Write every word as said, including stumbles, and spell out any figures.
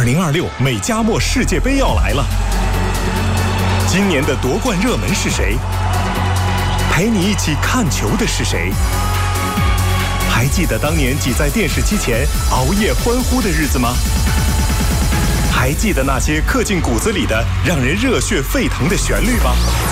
二零二六美加墨世界杯要来了，今年的夺冠热门是谁？陪你一起看球的是谁？还记得当年挤在电视机前熬夜欢呼的日子吗？还记得那些刻进骨子里的让人热血沸腾的旋律吗？